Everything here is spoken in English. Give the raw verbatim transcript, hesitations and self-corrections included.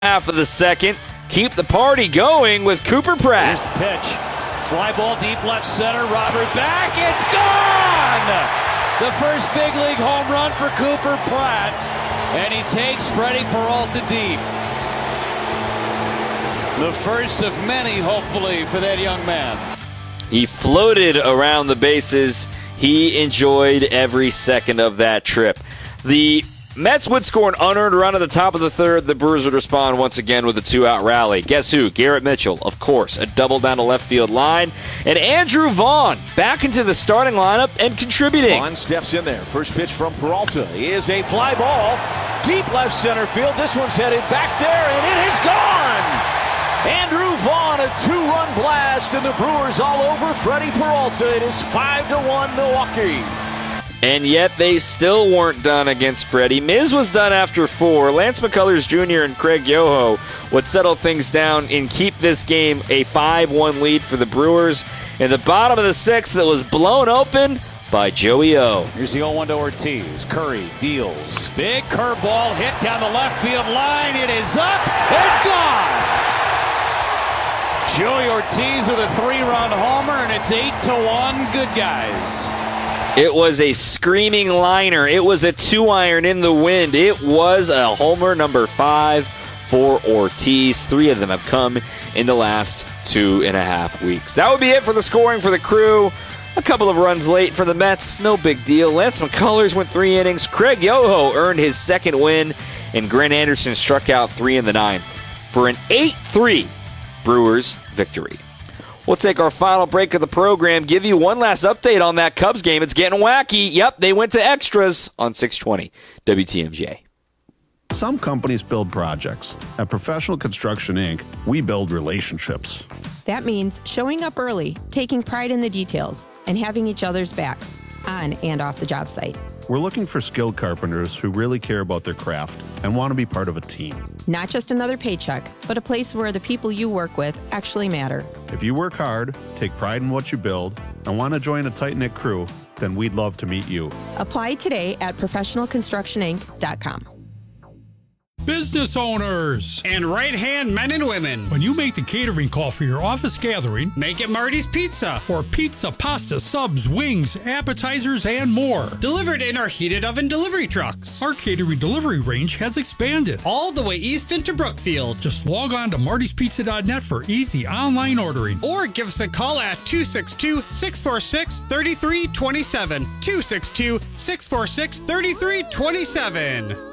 Half of the second. Keep the party going with Cooper Pratt. Here's the pitch. Fly ball deep left center. Robert back. It's gone! The first big league home run for Cooper Pratt. And he takes Freddie Peralta deep. The first of many, hopefully, for that young man. He floated around the bases. He enjoyed every second of that trip. The Mets would score an unearned run at the top of the third. The Brewers would respond once again with a two-out rally. Guess who? Garrett Mitchell, of course, a double down the left field line. And Andrew Vaughn back into the starting lineup and contributing. Vaughn steps in there. First pitch from Peralta is a fly ball. Deep left center field. This one's headed back there, and it is gone! Andrew Vaughn, a two-run blast, and the Brewers all over Freddie Peralta. It is five to one Milwaukee. And yet they still weren't done against Freddie. Miz was done after four. Lance McCullers Junior and Craig Yoho would settle things down and keep this game a five one lead for the Brewers. In the bottom of the sixth that was blown open by Joey O. Here's the oh one to Ortiz. Curry deals. Big curveball hit down the left field line. It is up and gone. Joey Ortiz with a three-run homer, and it's eight to one. Good guys. It was a screaming liner. It was a two-iron in the wind. It was a homer number five for Ortiz. Three of them have come in the last two and a half weeks. That would be it for the scoring for the Crew. A couple of runs late for the Mets. No big deal. Lance McCullers went three innings. Craig Yoho earned his second win, and Grant Anderson struck out three in the ninth for an eight three Brewers victory. We'll take our final break of the program, give you one last update on that Cubs game. It's getting wacky. Yep, they went to extras on six twenty W T M J. Some companies build projects. At Professional Construction Incorporated, we build relationships. That means showing up early, taking pride in the details, and having each other's backs, on and off the job site. We're looking for skilled carpenters who really care about their craft and want to be part of a team. Not just another paycheck, but a place where the people you work with actually matter. If you work hard, take pride in what you build, and want to join a tight-knit crew, then we'd love to meet you. Apply today at professional construction inc dot com. Business owners and right-hand men and women. When you make the catering call for your office gathering, make it Marty's Pizza. For pizza, pasta, subs, wings, appetizers, and more. Delivered in our heated oven delivery trucks. Our catering delivery range has expanded. All the way east into Brookfield. Just log on to martys pizza dot net for easy online ordering. Or give us a call at two six two, six four six, three three two seven. two six two, six four six, three three two seven.